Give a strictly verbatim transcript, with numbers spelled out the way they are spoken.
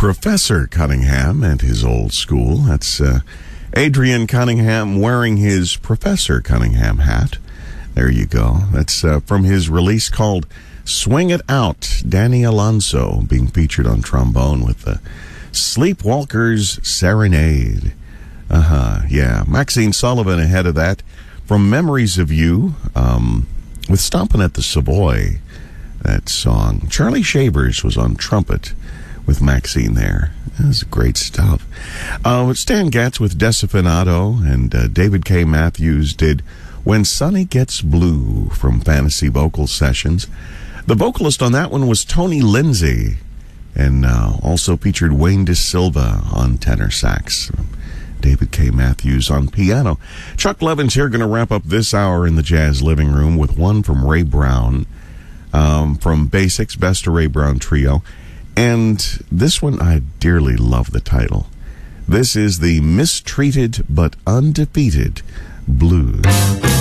Professor Cunningham and his old school. That's uh, Adrian Cunningham wearing his Professor Cunningham hat. There you go. That's uh, from his release called Swing It Out. Danny Alonso being featured on trombone with the Sleepwalkers Serenade. Uh-huh, yeah. Maxine Sullivan ahead of that from Memories of You um, with Stompin' at the Savoy, that song. Charlie Shavers was on trumpet with Maxine there. That's great stuff. Uh, Stan Getz with Desafinato, and uh, David K. Matthews did When Sunny Gets Blue from Fantasy Vocal Sessions. The vocalist on that one was Tony Lindsay, and uh, also featured Wayne De Silva on tenor sax. David K. Matthews on piano. Chuck Levin's here, going to wrap up this hour in the Jazz Living Room with one from Ray Brown, um, from Basics, Best of Ray Brown Trio. And this one, I dearly love the title. This is the Mistreated but Undefeated Blues.